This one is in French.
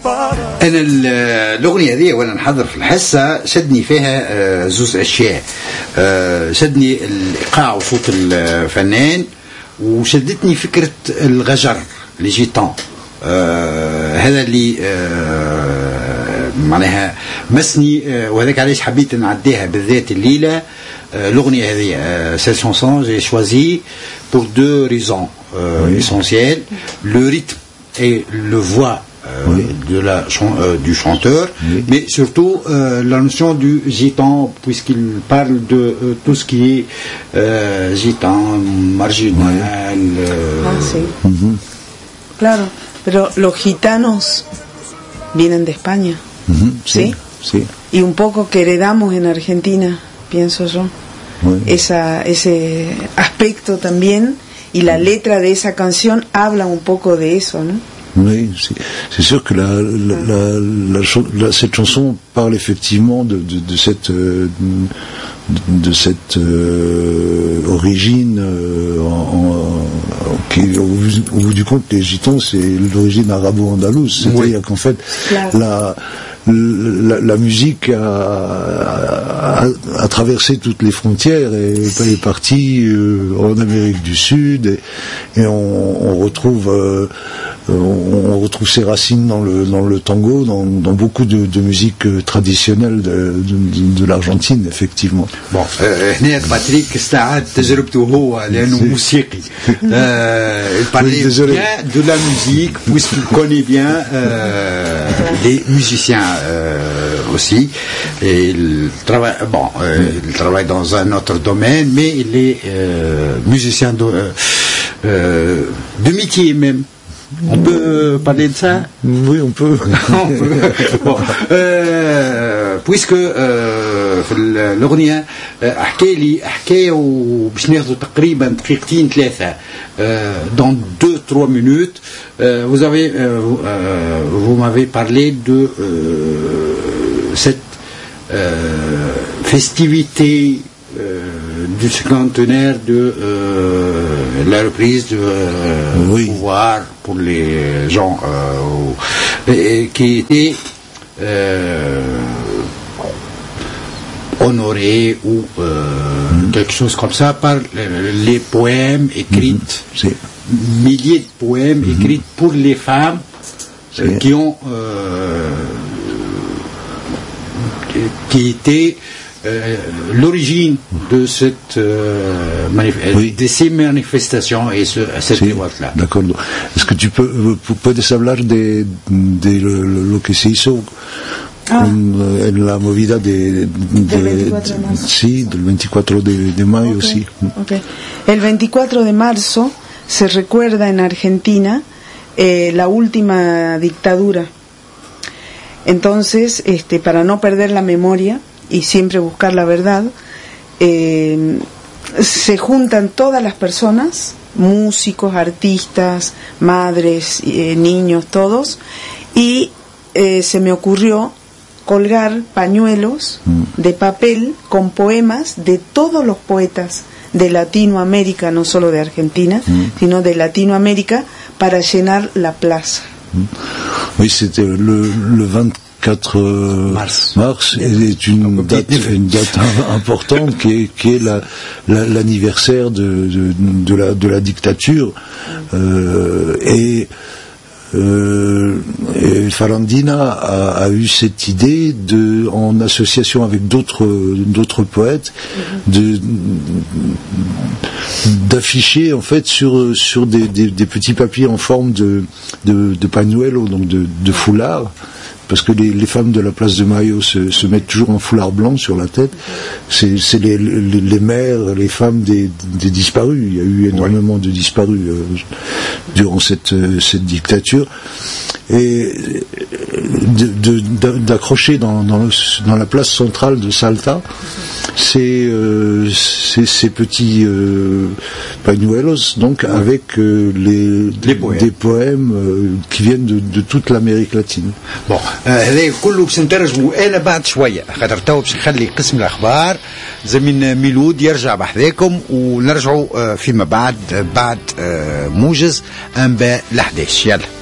أنا الأغنية هذه وأنا نحضر في الحصة شدني فيها زوز أشياء. شدني الإيقاع وصوت الفنان، وشدتني فكرة الغجر لي جيتان. هذا اللي معناها مسني، وهذاك علاش حبيت نعديها بالذات الليلة. الأغنية هذه cette chanson j'ai choisi pour deux raisons essentielles: le rythme et le voix du chanteur, mais surtout la notion du gitan, puisqu'il parle de tout ce qui est gitan, marginal. Sí. Claro, pero los gitanos vienen de España, ¿sí? Sí. Y un poco que heredamos en Argentina, pienso yo. Ese aspecto también, y la letra de esa canción habla un poco de eso, ¿no? Oui, c'est sûr que cette chanson parle effectivement de cette origine qui, au bout du compte, les gitans, c'est l'origine arabo-andalouse. C'est-à-dire qu'en fait, la musique a traversé toutes les frontières et est partie en Amérique du Sud, et on retrouve ses racines dans le tango, dans beaucoup de musique traditionnelle de l'Argentine, effectivement. Bon, هنا باتريك استعاد تجربته هو لأنه موسيقي. Il parlait bien de la musique puisqu'il connaît bien les musiciens aussi. Et il travaille dans un autre domaine, mais il est musicien de métier même. On peut parler de ça? Oui, on peut. Bon, puisque في الأغنية حكى لي حكاية وباش ناخذوا تقريبا دقيقتين ثلاثة dans 2-3 minutes. Vous m'avez parlé de cette festivité du cinquantenaire de la reprise de pouvoir pour les gens qui étaient honorés ou quelque chose comme ça par les poèmes écrits, milliers de poèmes écrits pour les femmes qui étaient l'origine de cette de ces manifestations et cette révolte-là. D'accord. Est-ce que tu puedes hablar de lo que se hizo en la movida del 24 de marzo? Sí, del 24 de mayo, sí. Okay. El 24 de marzo se recuerda en Argentina la última dictadura. Entonces, para no perder la memoria y siempre buscar la verdad, se juntan todas las personas, músicos, artistas, madres, niños, todos, y se me ocurrió colgar pañuelos de papel con poemas de todos los poetas de Latinoamérica, no solo de Argentina, sino de Latinoamérica, para llenar la plaza. Oui, c'était le 24 mars est une date importante qui est l'anniversaire de la dictature, et Farandina a eu cette idée en association avec d'autres poètes d'afficher en fait sur des petits papiers en forme de pañuelo, donc de foulard, parce que les femmes de la place de Mayo se mettent toujours un foulard blanc sur la tête. C'est les mères, les femmes des disparus. Il y a eu énormément de disparus durant cette dictature. Et d'accrocher dans la place centrale de Salta ces petits pañuelos, donc avec des poèmes qui viennent de toute l'Amérique latine. Bon, هذا كله باش نترجموا انا بعد شويه، خاطر تو باش نخلي قسم الاخبار زميلنا ميلود يرجع بحذاكم، ونرجعوا فيما بعد موجز انباء ال11. يلا.